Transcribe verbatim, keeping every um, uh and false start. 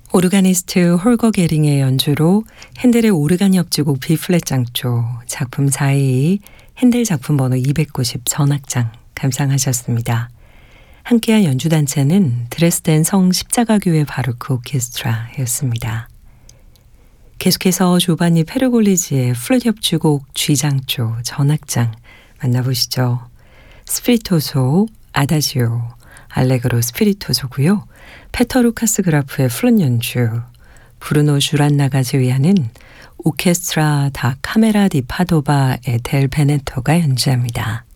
오르가니스트 홀거 게링의 연주로 핸델의 오르간 협주곡 B플랫 장조 작품 사이이 핸델 작품 번호 이백구십 전악장 감상하셨습니다. 함께한 연주단체는 드레스덴 성 십자가교회 바로크 오케스트라였습니다. 계속해서 조바니 페르골리지의 플룻 협주곡 G장조 전악장 만나보시죠. 스피리토소, 아다지오, 알레그로 스피리토소고요. 페터 루카스 그라프의 플룻 연주, 브루노 슈란나가 지휘하는 오케스트라 다 카메라 디 파도바의 델 베네토가 연주합니다.